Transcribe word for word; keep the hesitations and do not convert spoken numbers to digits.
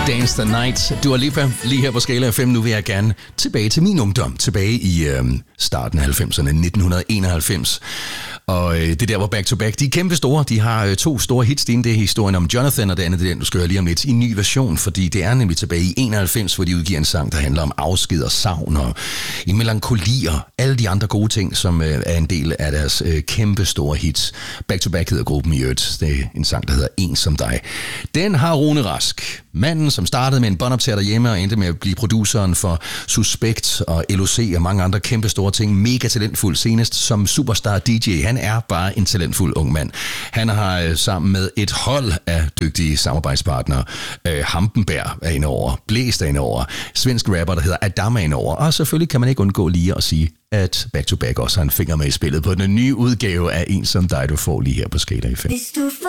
Dance the Night. Dua Lipa lige her på Skala F M. Nu vil jeg gerne tilbage til min ungdom. Tilbage i øh, starten af halvfemserne, nitten enoghalvfems. Og øh, det der var Back to Back. De er kæmpe store. De har øh, to store hits. Det ene det er historien om Jonathan, og det andet det er den, du skal høre lige om lidt, i en ny version. Fordi det er nemlig tilbage i enoghalvfems, hvor de udgiver en sang, der handler om afsked og savn og en melankoli og alle de andre gode ting, som øh, er en del af deres øh, kæmpe store hits. Back to Back hedder gruppen i øvrigt. Det er en sang, der hedder En som dig. Den har Rune Rask, manden som startede med en båndoptager derhjemme og endte med at blive produceren for Suspekt og L O C og mange andre kæmpe store ting. Mega talentfuld, senest som superstar D J. Han er bare en talentfuld ung mand. Han har øh, sammen med et hold af dygtige samarbejdspartnere, øh, Hampenberg er inde over, Blæst er inde over, svensk rapper, der hedder Adam er inde over, og selvfølgelig kan man ikke undgå lige at sige, at Back to Back også har en finger med i spillet på den nye udgave af En som dig, du får lige her på Skala F M.